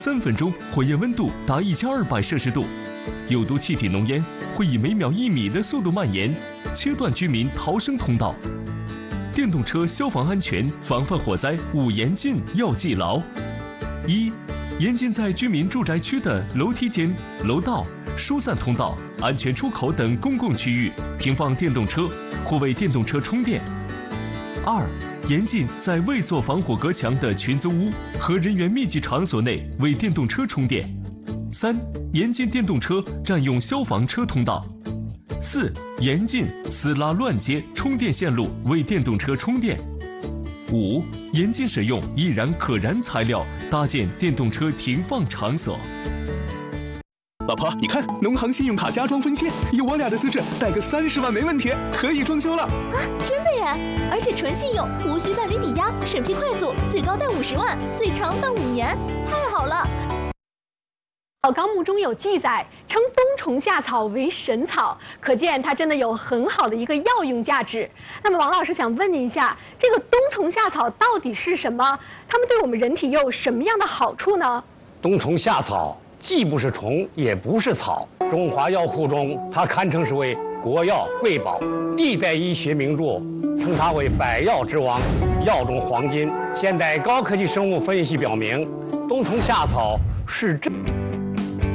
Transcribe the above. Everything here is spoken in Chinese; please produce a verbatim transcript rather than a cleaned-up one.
三分钟火焰温度达一千二百摄氏度，有毒气体浓烟会以每秒一米的速度蔓延，切断居民逃生通道。电动车消防安全防范火灾五严禁要记牢：一、严禁在居民住宅区的楼梯间、楼道、疏散通道、安全出口等公共区域停放电动车或为电动车充电；二、严禁在未做防火隔墙的群租屋和人员密集场所内为电动车充电；三、严禁电动车占用消防车通道；四、严禁私拉乱接充电线路为电动车充电；五、严禁使用易燃可燃材料搭建电动车停放场所。 老婆，你看，农行信用卡加装分期，以我俩的资质，贷个三十万没问题，可以装修了。 啊，真的耶！而且纯信用，无需办理抵押，审批快速，最高贷五十万，最长办五年，太好了！ 《纲目》中有记载，称冬虫夏草为神草，可见它真的有很好的一个药用价值。那么，王老师想问您一下，这个冬虫夏草到底是什么？它们对我们人体又有什么样的好处呢？ 冬虫夏草既不是虫，也不是草，中华药库中，它堪称是为国药瑰宝，历代医学名著称它为百药之王，药中黄金。现代高科技生物分析表明，冬虫夏草是真。